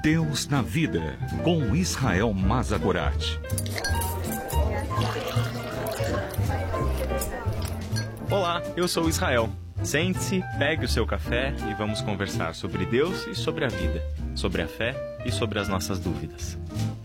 Deus na Vida, com Israel Mazagorat. Olá, eu sou Israel. Sente-se, pegue o seu café e vamos conversar sobre Deus e sobre a vida, sobre a fé e sobre as nossas dúvidas.